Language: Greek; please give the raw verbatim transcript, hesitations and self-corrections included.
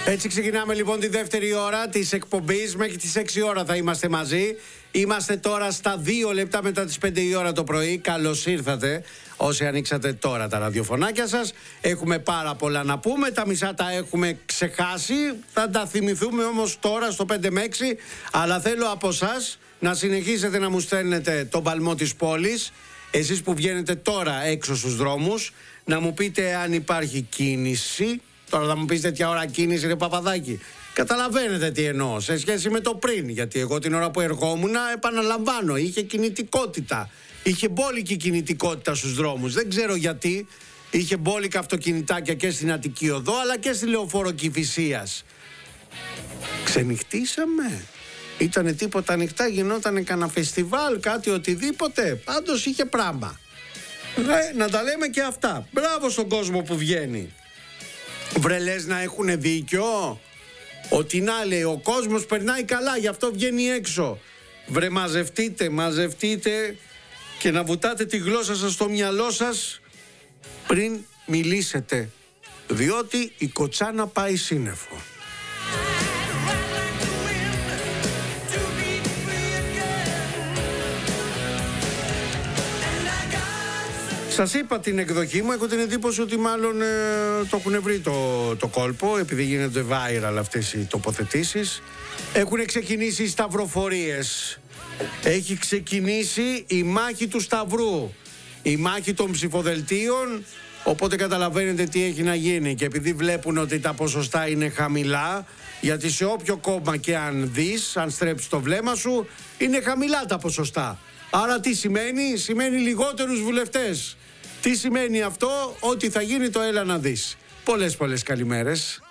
Έτσι ξεκινάμε λοιπόν τη δεύτερη ώρα της εκπομπής. Μέχρι τις έξι ώρα θα είμαστε μαζί. Είμαστε τώρα στα δύο λεπτά μετά τις πέντε η ώρα το πρωί. Καλώς ήρθατε όσοι ανοίξατε τώρα τα ραδιοφωνάκια σας. Έχουμε πάρα πολλά να πούμε. Τα μισά τα έχουμε ξεχάσει. Θα τα θυμηθούμε όμως τώρα στο πέντε με έξι. Αλλά θέλω από εσάς να συνεχίσετε να μου στέλνετε τον παλμό της πόλης. Εσείς που βγαίνετε τώρα έξω στους δρόμους, να μου πείτε αν υπάρχει κίνηση. Τώρα θα μου πεις τέτοια ώρα κίνηση, ρε Παπαδάκη. Καταλαβαίνετε τι εννοώ σε σχέση με το πριν. Γιατί εγώ την ώρα που ερχόμουν, επαναλαμβάνω, είχε κινητικότητα. Είχε μπόλικη κινητικότητα στους δρόμους. Δεν ξέρω γιατί. Είχε μπόλικα αυτοκινητάκια και στην Αττική Οδό, αλλά και στη Λεωφόρο Κηφισίας. Ξενυχτήσαμε. Ήτανε τίποτα ανοιχτά, γινότανε κανένα φεστιβάλ, κάτι οτιδήποτε. Πάντως είχε πράγμα. Ε, να τα λέμε και αυτά. Μπράβο στον κόσμο που βγαίνει. Βρε λες να έχουν δίκιο. Ότι να λέει, ο κόσμος περνάει καλά, γι' αυτό βγαίνει έξω. Βρε μαζευτείτε, μαζευτείτε και να βουτάτε τη γλώσσα σας στο μυαλό σας πριν μιλήσετε. Διότι η κοτσάνα πάει σύννεφο. Σας είπα την εκδοχή μου, έχω την εντύπωση ότι μάλλον ε, το έχουν βρει το, το κόλπο, επειδή γίνονται viral αυτές οι τοποθετήσεις. Έχουν ξεκινήσει οι σταυροφορίες. Έχει ξεκινήσει η μάχη του Σταυρού, η μάχη των ψηφοδελτίων, οπότε καταλαβαίνετε τι έχει να γίνει. Και επειδή βλέπουν ότι τα ποσοστά είναι χαμηλά, γιατί σε όποιο κόμμα και αν δεις, αν στρέψεις το βλέμμα σου, είναι χαμηλά τα ποσοστά. Άρα τι σημαίνει? Σημαίνει λιγότερους βουλευτές. Τι σημαίνει αυτό? Ότι θα γίνει το έλα να δεις. Πολλές πολλές καλημέρες.